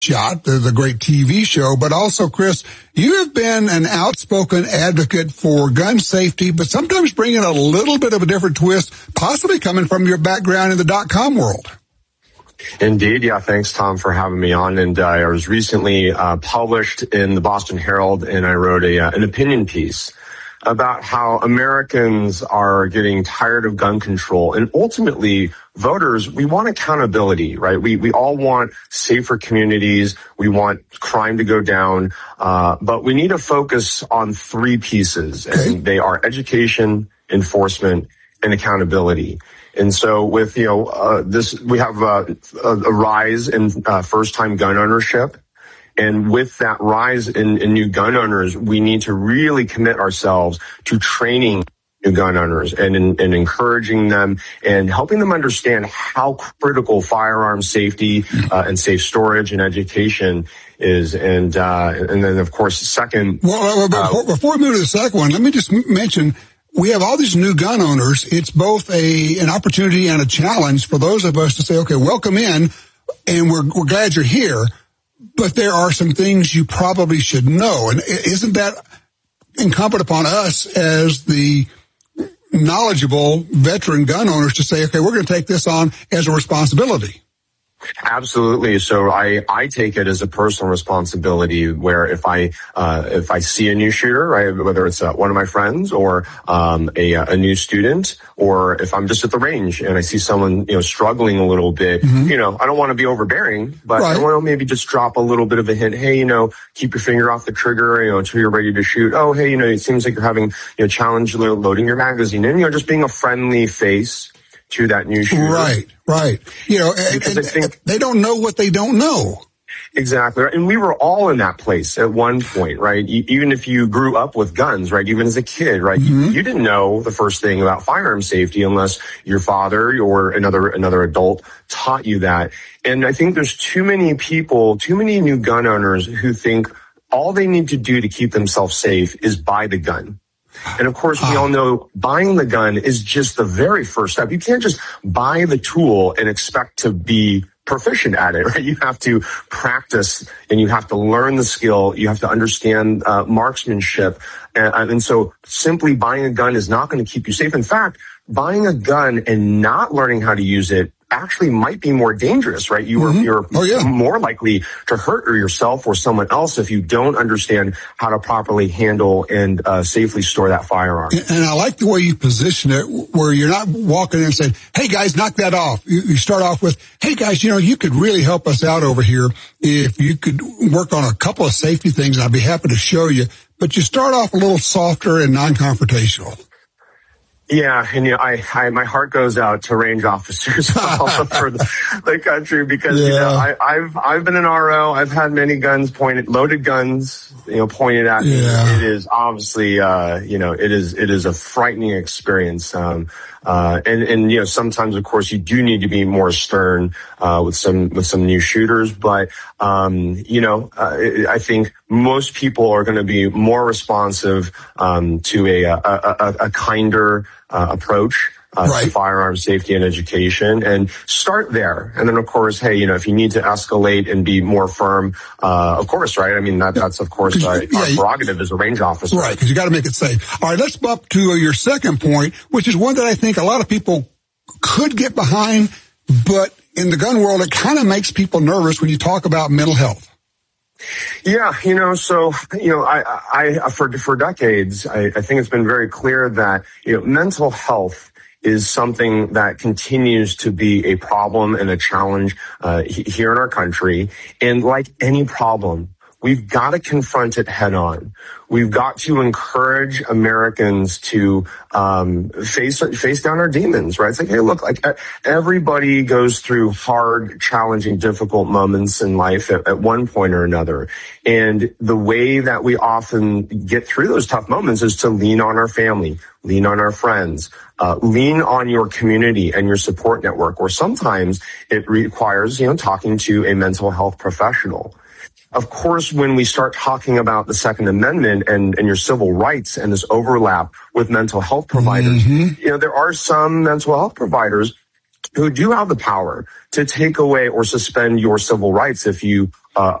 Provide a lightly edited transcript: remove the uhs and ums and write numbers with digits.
Shot, the great TV show, but also, Chris, you have been an outspoken advocate for gun safety, but sometimes bringing a little bit of a different twist, possibly coming from your background in the .com world. Indeed. Yeah. Thanks, Tom, for having me on. And I was recently published in the Boston Herald, and I wrote an opinion piece about how Americans are getting tired of gun control. And ultimately, voters, we want accountability, right? We all want safer communities. We want crime to go down. But we need to focus on three pieces, and they are education, enforcement, and accountability. And so with, this, we have a rise in first-time gun ownership. And with that rise in new gun owners, we need to really commit ourselves to training new gun owners and encouraging them and helping them understand how critical firearm safety and safe storage and education is. And then, of course, second. Well, before we move to the second one, let me just mention, we have all these new gun owners. It's both an opportunity and a challenge for those of us to say, okay, welcome in, and we're glad you're here. But there are some things you probably should know. And isn't that incumbent upon us as the knowledgeable veteran gun owners to say, okay, we're going to take this on as a responsibility? Absolutely. So I take it as a personal responsibility where if I see a new shooter, right, whether it's one of my friends or a new student, or if I'm just at the range and I see someone, struggling a little bit, I don't want to be overbearing, but I want to maybe just drop a little bit of a hint. Hey, keep your finger off the trigger, until you're ready to shoot. Oh, hey, it seems like you're having, challenge loading your magazine, and, just being a friendly face to that new shooter. Right. And I think they don't know what they don't know. Exactly. And we were all in that place at one point, right? Even if you grew up with guns, right? Even as a kid, right? You didn't know the first thing about firearm safety unless your father or another adult taught you that. And I think there's too many new gun owners who think all they need to do to keep themselves safe is buy the gun. And of course, we all know buying the gun is just the very first step. You can't just buy the tool and expect to be proficient at it, right? You have to practice and you have to learn the skill. You have to understand marksmanship. And so simply buying a gun is not going to keep you safe. In fact, buying a gun and not learning how to use it actually might be more dangerous, right? You're more likely to hurt yourself or someone else if you don't understand how to properly handle and safely store that firearm. And I like the way you position it, where you're not walking in and saying, hey guys, knock that off. You start off with, hey guys, you could really help us out over here if you could work on a couple of safety things, and I'd be happy to show you. But you start off a little softer and non-confrontational. Yeah, and my heart goes out to range officers all over the country because I've been an RO. I've had many guns loaded guns pointed at me. It is obviously it is a frightening experience. And sometimes of course you do need to be more stern with some new shooters, but I think most people are going to be more responsive to a kinder approach to firearm safety and education, and start there. And then, of course, hey, if you need to escalate and be more firm, of course, right? I mean, that's of course our prerogative as a range officer. Right, because you got to make it safe. All right, let's bump to your second point, which is one that I think a lot of people could get behind, but in the gun world, it kind of makes people nervous when you talk about mental health. Yeah, I for decades, I think it's been very clear that, mental health is something that continues to be a problem and a challenge here in our country. And like any problem, we've got to confront it head on. We've got to encourage Americans to face down our demons, right? It's like, hey, look, like everybody goes through hard, challenging, difficult moments in life at one point or another. And the way that we often get through those tough moments is to lean on our family, lean on our friends, lean on your community and your support network, or sometimes it requires, talking to a mental health professional. Of course, when we start talking about the Second Amendment and your civil rights and this overlap with mental health providers, there are some mental health providers who do have the power to take away or suspend your civil rights if you